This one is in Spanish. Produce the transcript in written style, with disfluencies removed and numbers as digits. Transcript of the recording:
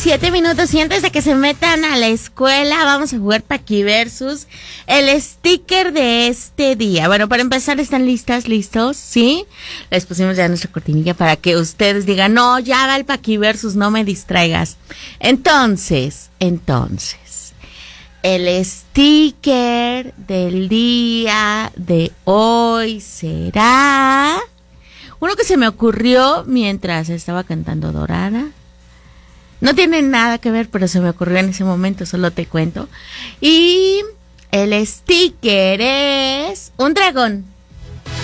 7 minutos y antes de que se metan a la escuela vamos a jugar Paquiversus, el sticker de este día. Bueno, para empezar, ¿están listas? ¿Listos? ¿Sí? Les pusimos ya nuestra cortinilla para que ustedes digan, no, ya haga el Paquiversus, no me distraigas. Entonces, el sticker del día de hoy será uno que se me ocurrió mientras estaba cantando Dorada. No tiene nada que ver, pero se me ocurrió en ese momento, solo te cuento. Y el sticker es un dragón.